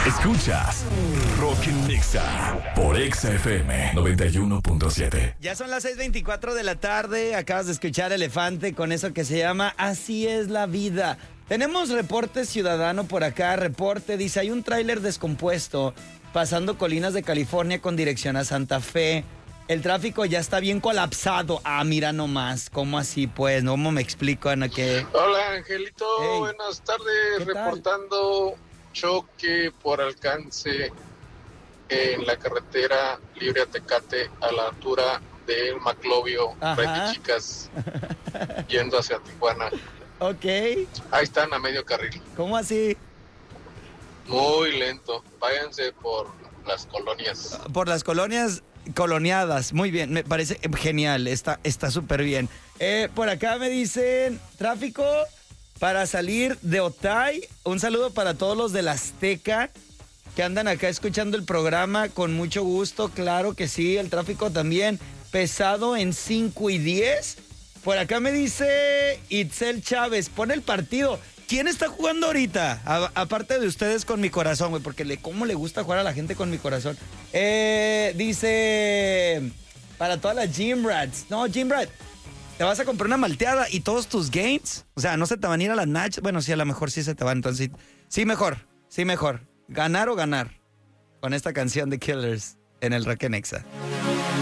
Escuchas Rock en Nexa por Exa FM 91.7. Ya son las 6:24 de la tarde. Acabas de escuchar Elefante con eso que se llama Así es la vida. Tenemos reporte ciudadano por acá. Reporte, dice, hay un tráiler descompuesto pasando colinas de California con dirección a Santa Fe. El tráfico ya está bien colapsado. Ah, mira nomás. ¿Cómo así, pues? ¿Cómo me explico, Ana? Que... Hola, Angelito. Hey. Buenas tardes. Reportando choque por alcance en la carretera Libre a Tecate a la altura del Maclovio, Rey Chicas, yendo hacia Tijuana. Ok. Ahí están a medio carril. ¿Cómo así? Muy lento. Váyanse por las colonias. Por las colonias coloniadas. Muy bien, me parece genial. Está súper bien. Por acá me dicen tráfico para salir de Otay. Un saludo para todos los de la Azteca que andan acá escuchando el programa con mucho gusto. Claro que sí, el tráfico también pesado en 5 y 10. Por acá me dice Itzel Chávez, pon el partido. ¿Quién está jugando ahorita? Aparte de ustedes con mi corazón, güey, porque cómo le gusta jugar a la gente con mi corazón. Dice, para todas las Gym Rats. No, Gym Rat, ¿te vas a comprar una malteada y todos tus gains? O sea, ¿no se te van a ir a las nachas? Bueno, sí, a lo mejor sí se te van, entonces sí mejor. Ganar o ganar con esta canción de Killers en el Rock en Nexa.